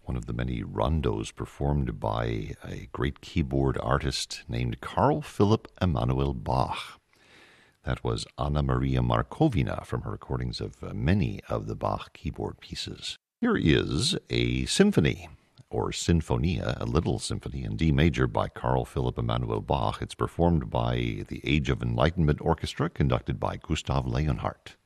one of the many rondos performed by a great keyboard artist named Carl Philipp Emanuel Bach. That was Anna Maria Markovina from her recordings of many of the Bach keyboard pieces. Here is a symphony, or sinfonia, a little symphony in D major by Carl Philipp Emanuel Bach. It's performed by the Age of Enlightenment Orchestra, conducted by Gustav Leonhardt.